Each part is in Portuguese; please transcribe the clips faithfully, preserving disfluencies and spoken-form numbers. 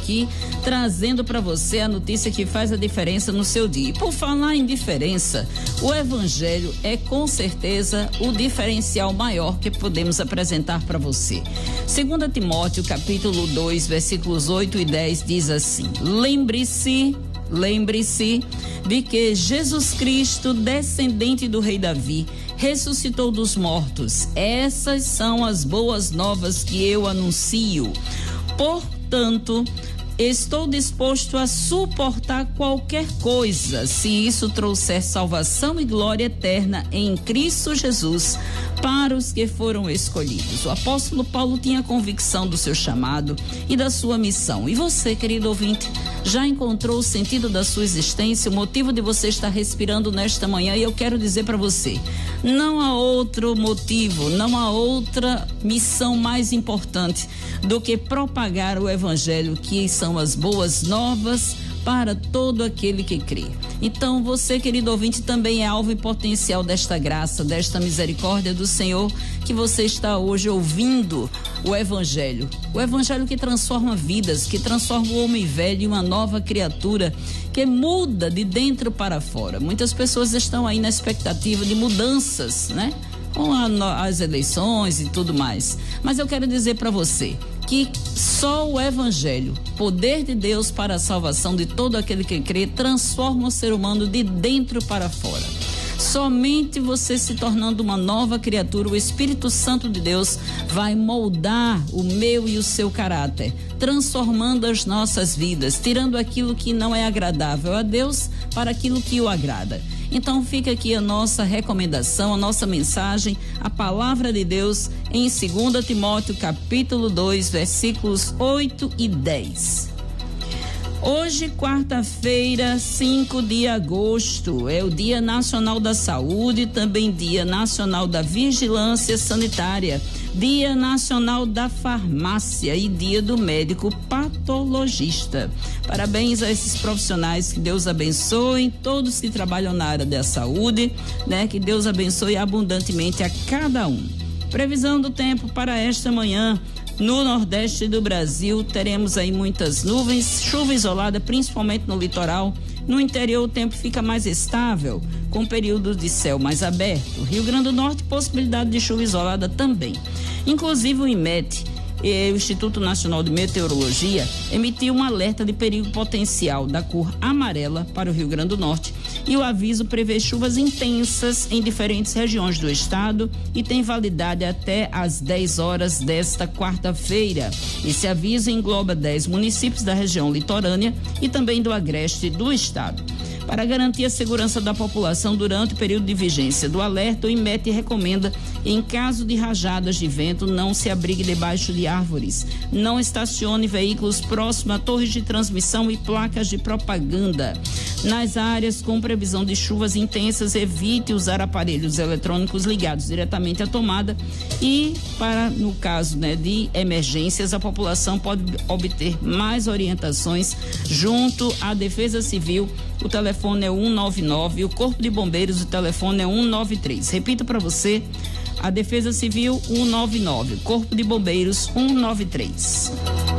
aqui trazendo para você a notícia que faz a diferença no seu dia. E por falar em diferença, o Evangelho é com certeza o diferencial maior que podemos apresentar para você. Segundo Timóteo, capítulo dois, versículos oito e dez, diz assim: Lembre-se, lembre-se de que Jesus Cristo, descendente do rei Davi, ressuscitou dos mortos. Essas são as boas novas que eu anuncio. Portanto, estou disposto a suportar qualquer coisa, se isso trouxer salvação e glória eterna em Cristo Jesus para os que foram escolhidos. O apóstolo Paulo tinha convicção do seu chamado e da sua missão. E você, querido ouvinte, já encontrou o sentido da sua existência, o motivo de você estar respirando nesta manhã? E eu quero dizer para você, não há outro motivo, não há outra missão mais importante do que propagar o Evangelho, que são as boas novas para todo aquele que crê. Então, você, querido ouvinte, também é alvo e potencial desta graça, desta misericórdia do Senhor, que você está hoje ouvindo o Evangelho. O Evangelho que transforma vidas, que transforma o homem velho em uma nova criatura, que muda de dentro para fora. Muitas pessoas estão aí na expectativa de mudanças, né? Com a, as eleições e tudo mais. Mas eu quero dizer para você que só o Evangelho, poder de Deus para a salvação de todo aquele que crê, transforma o ser humano de dentro para fora. Somente você se tornando uma nova criatura, o Espírito Santo de Deus vai moldar o meu e o seu caráter, transformando as nossas vidas, tirando aquilo que não é agradável a Deus para aquilo que o agrada. Então fica aqui a nossa recomendação, a nossa mensagem, a palavra de Deus em Segundo Timóteo capítulo dois, versículos oito e dez. Hoje, quarta-feira, cinco de agosto, é o Dia Nacional da Saúde, também Dia Nacional da Vigilância Sanitária, Dia Nacional da Farmácia e Dia do Médico Patologista. Parabéns a esses profissionais, que Deus abençoe todos que trabalham na área da saúde, né? Que Deus abençoe abundantemente a cada um. Previsão do tempo para esta manhã. No nordeste do Brasil, teremos aí muitas nuvens, chuva isolada, principalmente no litoral. No interior, o tempo fica mais estável, com períodos de céu mais aberto. Rio Grande do Norte, possibilidade de chuva isolada também. Inclusive o IMET, o Instituto Nacional de Meteorologia, emitiu um alerta de perigo potencial da cor amarela para o Rio Grande do Norte, e o aviso prevê chuvas intensas em diferentes regiões do estado e tem validade até às dez horas desta quarta-feira. Esse aviso engloba dez municípios da região litorânea e também do agreste do estado. Para garantir a segurança da população durante o período de vigência do alerta, o IMET recomenda, em caso de rajadas de vento, não se abrigue debaixo de árvores, não estacione veículos próximos a torres de transmissão e placas de propaganda. Nas áreas com previsão de chuvas intensas, evite usar aparelhos eletrônicos ligados diretamente à tomada e, para no caso, né, de emergências, a população pode obter mais orientações junto à Defesa Civil. O telefone é um nove nove, o Corpo de Bombeiros, o telefone é um nove três. Repito para você, a Defesa Civil um nove nove, o Corpo de Bombeiros um nove três.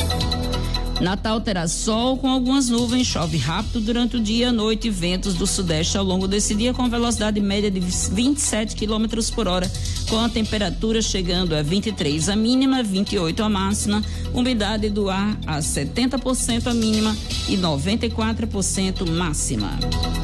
Natal terá sol com algumas nuvens, chove rápido durante o dia, noite e ventos do sudeste ao longo desse dia com velocidade média de vinte e sete quilômetros por hora, com a temperatura chegando a vinte e três a mínima, vinte e oito a máxima, umidade do ar a setenta por cento a mínima e noventa e quatro por cento máxima.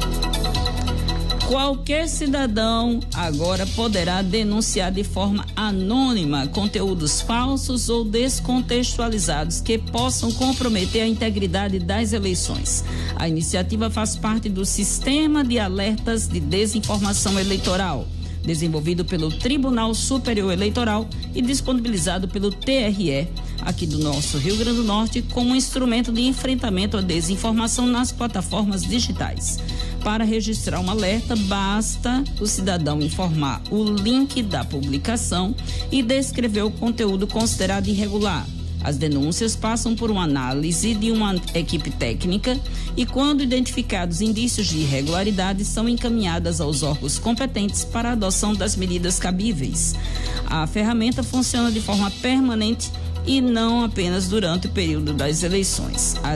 Qualquer cidadão agora poderá denunciar de forma anônima conteúdos falsos ou descontextualizados que possam comprometer a integridade das eleições. A iniciativa faz parte do Sistema de Alertas de Desinformação Eleitoral, desenvolvido pelo Tribunal Superior Eleitoral e disponibilizado pelo T R E, aqui do nosso Rio Grande do Norte, como instrumento de enfrentamento à desinformação nas plataformas digitais. Para registrar um alerta, basta o cidadão informar o link da publicação e descrever o conteúdo considerado irregular. As denúncias passam por uma análise de uma equipe técnica e, quando identificados indícios de irregularidade, são encaminhadas aos órgãos competentes para a adoção das medidas cabíveis. A ferramenta funciona de forma permanente e não apenas durante o período das eleições.